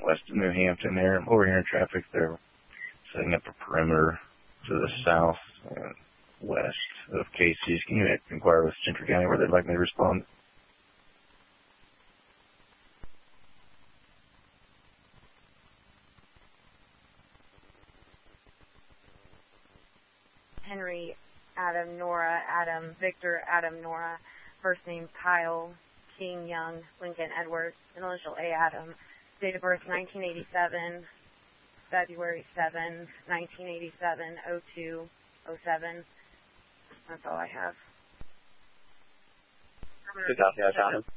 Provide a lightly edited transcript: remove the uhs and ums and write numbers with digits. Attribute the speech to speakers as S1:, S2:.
S1: west of New Hampton there. I'm over here in traffic. They're setting up a perimeter to the south and west of Casey's. Can you inquire with Gentry County where they'd like me to respond?
S2: Henry, Adam, Nora, Adam, Victor, Adam, Nora, first name Kyle, King, Young, Lincoln, Edwards, initial A, Adam, date of birth 1987, February 7, 1987, 02, 07. That's all I have.
S3: Good copy, I found him.